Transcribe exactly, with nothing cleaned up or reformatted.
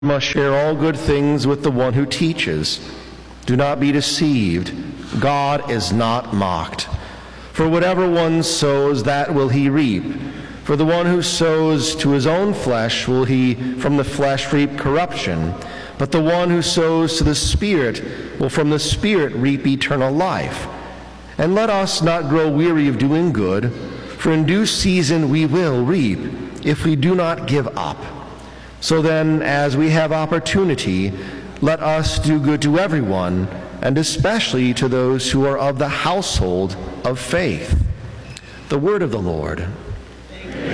must share all good things with the one who teaches. Do not be deceived. God is not mocked. For whatever one sows, that will he reap. For the one who sows to his own flesh will he from the flesh reap corruption. But the one who sows to the Spirit will from the Spirit reap eternal life. And let us not grow weary of doing good, for in due season we will reap, if we do not give up. So then, as we have opportunity, let us do good to everyone, and especially to those who are of the household of faith. The word of the Lord.